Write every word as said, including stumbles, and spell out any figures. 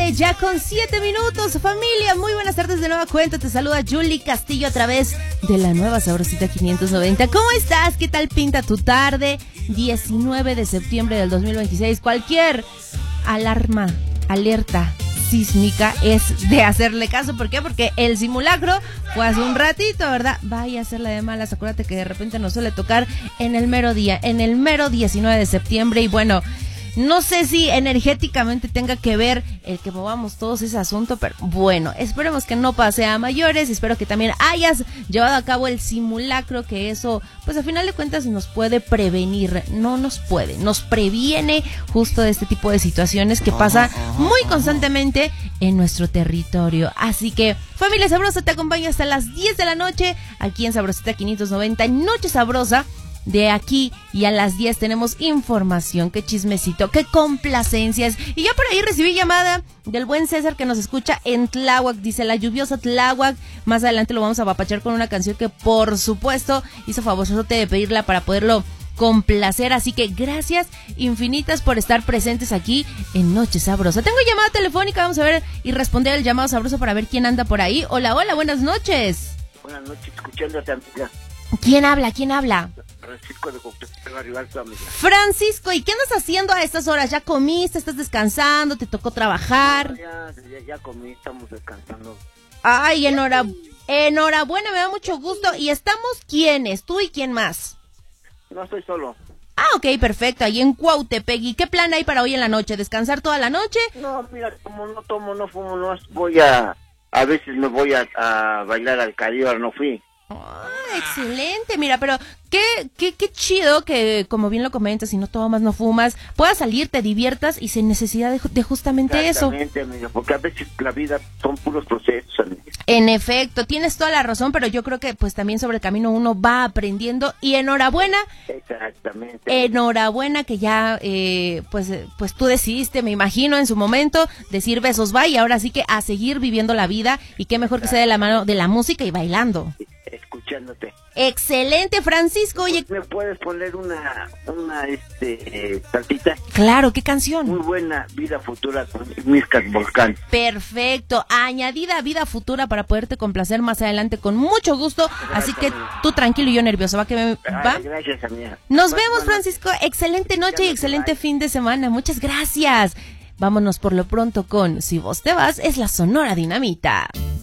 tarde, ya con siete minutos. Familia, muy buenas tardes de nueva cuenta. Te saluda Julie Castillo a través de la nueva Sabrosita quinientos noventa. ¿Cómo estás? ¿Qué tal pinta tu tarde? diecinueve de septiembre del dos mil veintiséis. Cualquier alarma, alerta sísmica es de hacerle caso. ¿Por qué? Porque el simulacro fue hace un ratito, ¿verdad? Vaya a hacerla de malas. Acuérdate que de repente nos suele tocar en el mero día, en el mero diecinueve de septiembre. Y bueno, no sé si energéticamente tenga que ver el que movamos todos ese asunto, pero bueno, esperemos que no pase a mayores. Espero que también hayas llevado a cabo el simulacro, que eso, pues a final de cuentas nos puede prevenir, no nos puede, nos previene justo de este tipo de situaciones que pasa muy constantemente en nuestro territorio. Así que, familia sabrosa, te acompaño hasta las diez de la noche aquí en Sabrosita quinientos noventa, Noche Sabrosa. De aquí y a las diez tenemos información, qué chismecito, qué complacencias. Y ya por ahí recibí llamada del buen César que nos escucha en Tláhuac. Dice, la lluviosa Tláhuac. Más adelante lo vamos a apapachar con una canción que por supuesto hizo favorzote de pedirla para poderlo complacer. Así que gracias infinitas por estar presentes aquí en Noche Sabrosa. Tengo llamada telefónica, vamos a ver y responder el llamado sabroso para ver quién anda por ahí. Hola, hola, buenas noches. Buenas noches, escuchándote, amiga. ¿Quién habla? ¿Quién habla? Francisco de Coctepec, Rivalto, amiga. Francisco, ¿y qué andas haciendo a estas horas? ¿Ya comiste? ¿Estás descansando? ¿Te tocó trabajar? No, ya, ya, ya comí, estamos descansando. Ay, enhora, enhorabuena, me da mucho gusto. ¿Y estamos quiénes? ¿Tú y quién más? No estoy solo. Ah, ok, perfecto, ahí en Cuautepec. ¿Y qué plan hay para hoy en la noche? ¿Descansar toda la noche? No, mira, como no tomo, no fumo, no voy a... A veces me voy a, a bailar al Caribe, no fui. Ah, excelente, mira, pero qué, qué, qué chido que, como bien lo comentas, si no tomas, no fumas, puedas salir, te diviertas y sin necesidad de, de justamente eso. Exactamente, amiga, porque a veces la vida son puros procesos, amiga. En efecto, tienes toda la razón, pero yo creo que pues también sobre el camino uno va aprendiendo y enhorabuena. Exactamente. Enhorabuena que ya, eh, pues, pues tú decidiste, me imagino, en su momento, decir besos bye y ahora sí que a seguir viviendo la vida y qué mejor que sea de la mano de la música y bailando. Escuchándote. Excelente, Francisco. Oye, ¿me puedes poner una, una, este, eh, tantita? Claro, ¿qué canción? Muy buena, Vida Futura con Miscas Volcán. Perfecto, añadida Vida Futura para poderte complacer más adelante con mucho gusto. Gracias, así que amiga. Tú tranquilo y yo nervioso, ¿va que me va? Ay, gracias, amiga. Nos Vas, vemos, Francisco. Excelente noche y excelente fin de semana. Muchas gracias. Vámonos por lo pronto con Si Vos Te Vas, es la Sonora Dinamita.